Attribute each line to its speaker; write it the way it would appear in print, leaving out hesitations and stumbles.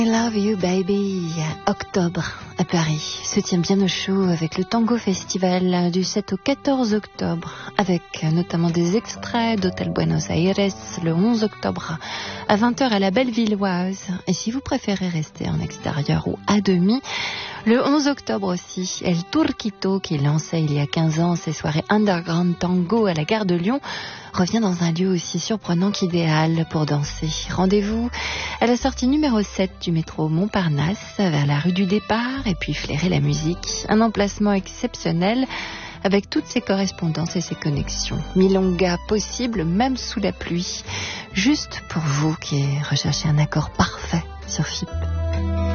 Speaker 1: I love you baby. Octobre à Paris se tient bien au chaud avec le Tango Festival du 7 au 14 octobre, avec notamment des extraits d'Hôtel Buenos Aires le 11 octobre à 20h à la Bellevilloise. Et si vous préférez rester en extérieur ou à demi, le 11 octobre aussi, El Turquito, qui lançait il y a 15 ans ses soirées Underground Tango à la gare de Lyon, revient dans un lieu aussi surprenant qu'idéal pour danser. Rendez-vous à la sortie numéro 7 du métro Montparnasse, vers la rue du Départ, et puis flairer la musique. Un emplacement exceptionnel avec toutes ses correspondances et ses connexions. Milonga possible, même sous la pluie. Juste pour vous qui recherchez un accord parfait sur FIP.